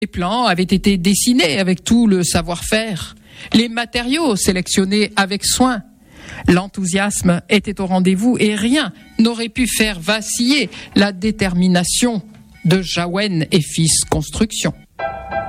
Les plans avaient été dessinés avec tout le savoir-faire, les matériaux sélectionnés avec soin. L'enthousiasme était au rendez-vous et rien n'aurait pu faire vaciller la détermination de Jahouen et Fils Construction.